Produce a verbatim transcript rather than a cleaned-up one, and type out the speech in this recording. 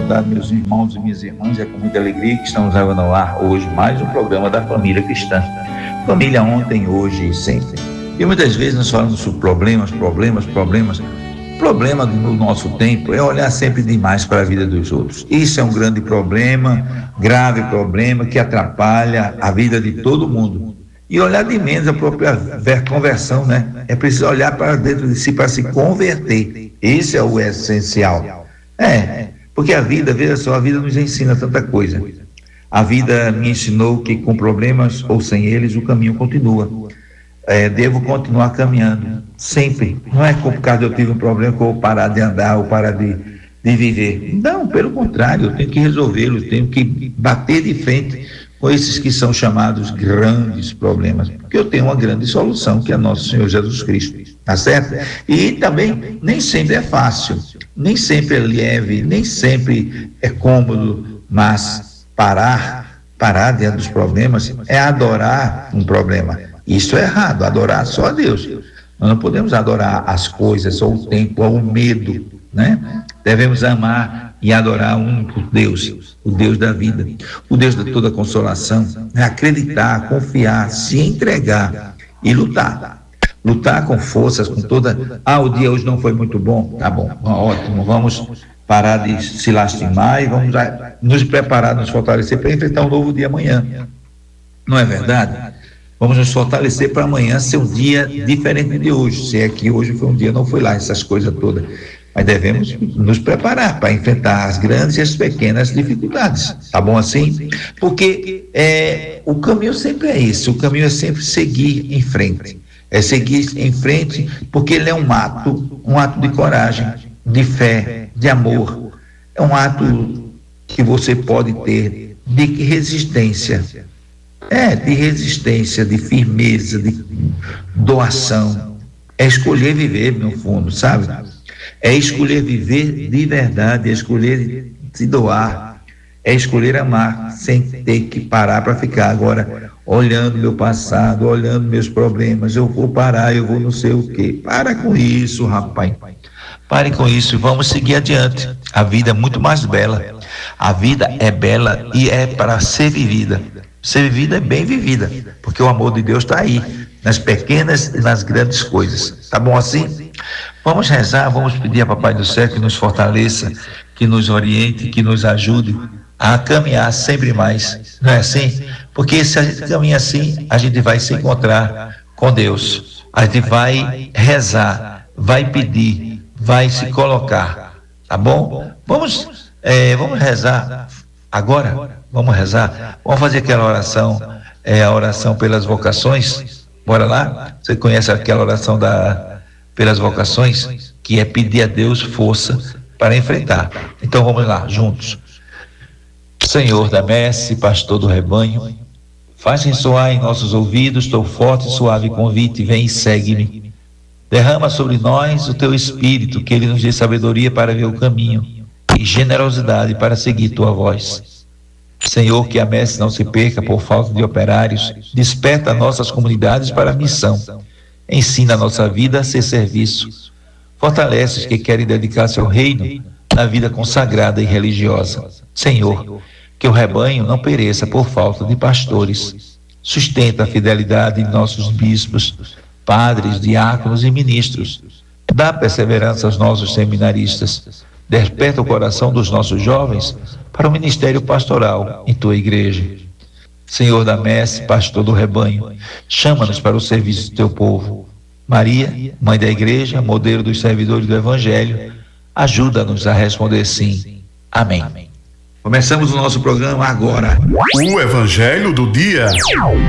tarde, meus irmãos e minhas irmãs. É com muita alegria que estamos levando ao ar hoje mais um programa da Família Cristã. Família ontem, hoje e sempre. E muitas vezes nós falamos sobre problemas, problemas, problemas. O problema no nosso tempo é olhar sempre demais para a vida dos outros. Isso é um grande problema, grave problema, que atrapalha a vida de todo mundo. E olhar de menos a própria conversão, né? É preciso olhar para dentro de si para se converter. Esse é o essencial. É, porque a vida, veja só, a vida nos ensina tanta coisa. A vida me ensinou que com problemas ou sem eles o caminho continua. É, devo continuar caminhando, sempre. Não é por causa de eu tive um problema que eu vou parar de andar ou parar de, de viver. Não, pelo contrário, eu tenho que resolvê-los, tenho que bater de frente com esses que são chamados grandes problemas, porque eu tenho uma grande solução, que é nosso Senhor Jesus Cristo, tá certo? E também nem sempre é fácil, nem sempre é leve, nem sempre é cômodo, mas parar, parar diante dos problemas é adorar um problema. Isso é errado, adorar só a Deus. Nós não podemos adorar as coisas, ou o tempo, ou o medo, né? Devemos amar e adorar o único Deus, o Deus da vida, o Deus de toda consolação, é acreditar, confiar, se entregar e lutar. Lutar com forças, com toda... Ah, o dia hoje não foi muito bom? Tá bom, ótimo, vamos parar de se lastimar e vamos nos preparar, nos fortalecer para enfrentar um novo dia amanhã. Não é verdade? Vamos nos fortalecer para amanhã ser um dia diferente de hoje, se é que hoje foi um dia, não foi lá, essas coisas todas. Mas devemos nos preparar para enfrentar as grandes e as pequenas dificuldades, tá bom assim? Porque é, o caminho sempre é esse, o caminho é sempre seguir em frente, é seguir em frente, porque ele é um ato, um ato de coragem, de fé, de amor, é um ato que você pode ter de resistência, é, de resistência, de firmeza, de doação, é escolher viver no fundo, sabe? É escolher viver de verdade, é escolher se doar, é escolher amar, sem ter que parar para ficar agora olhando meu passado, olhando meus problemas, eu vou parar, eu vou não sei o quê. Para com isso, rapaz. Pare com isso e vamos seguir adiante. A vida é muito mais bela. A vida é bela e é para ser vivida. Ser vivida é bem vivida, porque o amor de Deus está aí, nas pequenas e nas grandes coisas. Tá bom assim? Vamos rezar, vamos pedir a Papai do Céu que nos fortaleça, que nos oriente, que nos ajude a caminhar sempre mais, não é assim? Porque se a gente caminha assim, a gente vai se encontrar com Deus, a gente vai rezar, vai pedir, vai se colocar, tá bom? Vamos, é, vamos rezar agora, vamos rezar, vamos fazer aquela oração, é, a oração pelas vocações, bora lá? Você conhece aquela oração da pelas vocações, que é pedir a Deus força para enfrentar. Então vamos lá, juntos. Senhor da messe, pastor do rebanho, faz ressoar em nossos ouvidos teu forte e suave convite, vem e segue-me. Derrama sobre nós o teu espírito, que ele nos dê sabedoria para ver o caminho e generosidade para seguir tua voz. Senhor, que a messe não se perca por falta de operários, desperta nossas comunidades para a missão. Ensina a nossa vida a ser serviço. Fortalece os que querem dedicar-se ao reino na vida consagrada e religiosa. Senhor, que o rebanho não pereça por falta de pastores. Sustenta a fidelidade de nossos bispos, padres, diáconos e ministros. Dá perseverança aos nossos seminaristas. Desperta o coração dos nossos jovens para o ministério pastoral em tua igreja. Senhor da messe, pastor do rebanho, chama-nos para o serviço do teu povo. Maria, mãe da igreja, modelo dos servidores do evangelho, ajuda-nos a responder sim. Amém. Começamos o nosso programa agora. O evangelho do dia.